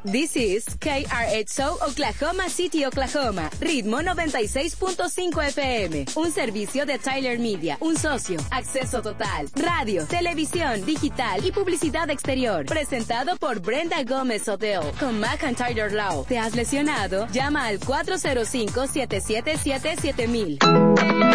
This is KRXO Oklahoma City, Oklahoma. Ritmo 96.5 FM. Un servicio de Tyler Media. Un socio. Acceso total. Radio, televisión, digital y publicidad exterior. Presentado por Brenda Gómez Hotel. Con McIntyre Law. ¿Te has lesionado? Llama al 405-777-7000.